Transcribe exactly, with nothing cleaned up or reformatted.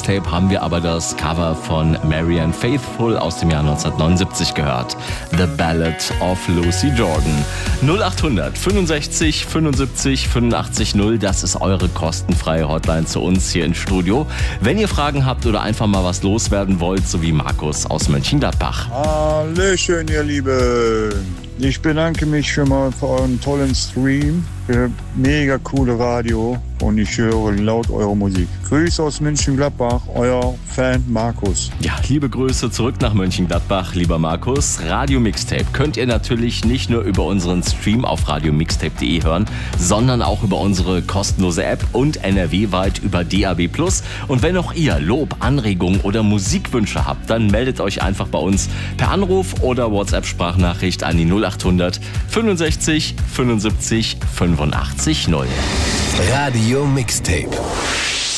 Mixtape haben wir aber das Cover von Marianne Faithfull aus dem Jahr neunzehnhundertneunundsiebzig gehört. The Ballad of Lucy Jordan. null acht hundert fünfundsechzig fünfundsiebzig fünfundachtzig null, das ist eure kostenfreie Hotline zu uns hier im Studio. Wenn ihr Fragen habt oder einfach mal was loswerden wollt, so wie Markus aus Mönchengladbach. Hallöchen, ihr Lieben. Ich bedanke mich schon mal für euren tollen Stream, für mega coole Radio und ich höre laut eure Musik. Grüße aus Mönchengladbach, euer Fan Markus. Ja, liebe Grüße zurück nach Mönchengladbach, lieber Markus. Radio Mixtape könnt ihr natürlich nicht nur über unseren Stream auf radio mixtape punkt de hören, sondern auch über unsere kostenlose App und N R W-weit über D A B plus. Und wenn auch ihr Lob, Anregungen oder Musikwünsche habt, dann meldet euch einfach bei uns per Anruf oder WhatsApp-Sprachnachricht an die null acht hundert fünfundsechzig fünfundsiebzig fünfundachtzig null. Radio Mixtape.